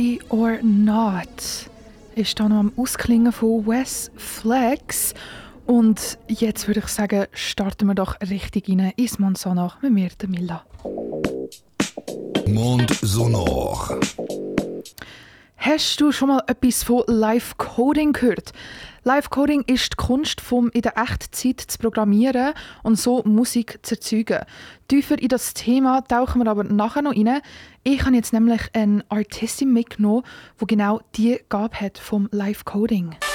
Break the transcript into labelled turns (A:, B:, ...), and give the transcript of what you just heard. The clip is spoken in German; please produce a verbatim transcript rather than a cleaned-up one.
A: or Not ist da noch am Ausklingen von Wes Flex. Und jetzt würde ich sagen, starten wir doch richtig rein ins Mond Sonor mit mir, der Milla.
B: Mond Sonor.
A: Hast du schon mal etwas von Live-Coding gehört? Live-Coding ist die Kunst, vom in der Echtzeit zu programmieren und so Musik zu erzeugen. Tiefer in das Thema tauchen wir aber nachher noch rein. Ich habe jetzt nämlich eine Artistin mitgenommen, die genau die Gabe hat vom Live-Coding.